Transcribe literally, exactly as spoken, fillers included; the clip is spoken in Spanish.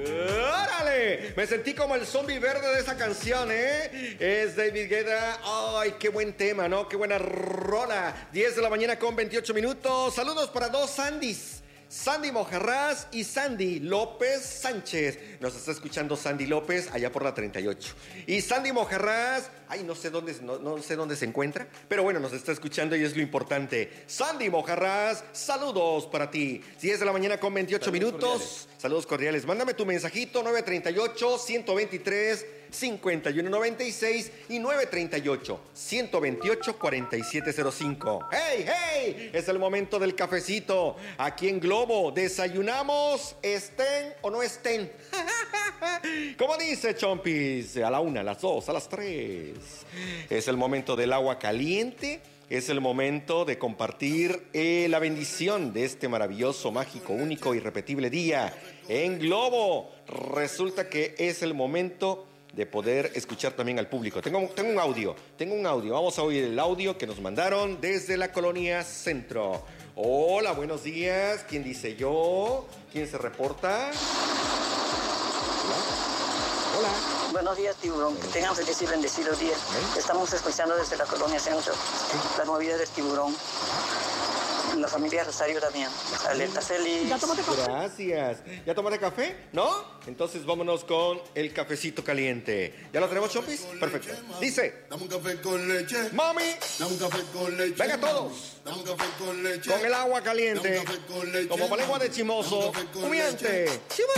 ¡Órale! Me sentí como el zombie verde de esa canción, ¿eh? Es David Guetta. ¡Ay, qué buen tema!, ¿no? ¡Qué buena rola! diez de la mañana con veintiocho minutos. Saludos para dos Sandys. Sandy Mojarrás y Sandy López Sánchez. Nos está escuchando Sandy López allá por la treinta y ocho. Y Sandy Mojarrás, ay, no sé dónde, no, no sé dónde se encuentra, pero bueno, nos está escuchando y es lo importante. Sandy Mojarrás, saludos para ti. diez de la mañana con veintiocho saludos minutos. Cordiales. Saludos cordiales. Mándame tu mensajito nueve treinta y ocho, ciento veintitrés, cincuenta y uno noventa y seis y nueve treinta y ocho, ciento veintiocho, cuarenta y siete cero cinco. ¡Hey, hey! Es el momento del cafecito. Aquí en Globo, desayunamos, estén o no estén. Como dice Chompis, a la una, a las dos, a las tres. Es el momento del agua caliente. Es el momento de compartir eh, la bendición de este maravilloso, mágico, único, irrepetible día en Globo. Resulta que es el momento de poder escuchar también al público. Tengo, tengo un audio, tengo un audio. Vamos a oír el audio que nos mandaron desde la Colonia Centro. Hola, buenos días. ¿Quién dice yo? ¿Quién se reporta? Hola. Hola. Buenos días, Tiburón. Que tengan feliz y bendecidos días. ¿Eh? Estamos escuchando desde la Colonia Centro las movidas del Tiburón. La familia Rosario también. Alerta feliz. ¿Ya tomaste café? Gracias. ¿Ya tomaste café? ¿No? Entonces vámonos con el cafecito caliente. ¿Ya lo tenemos, Chompis? Perfecto. Dice. Dame un café con leche. Mami. Dame un café con leche. Venga todos. Dame un café con leche. Con el agua caliente. Dame un café con leche. Como lengua de chimoso. Humeante.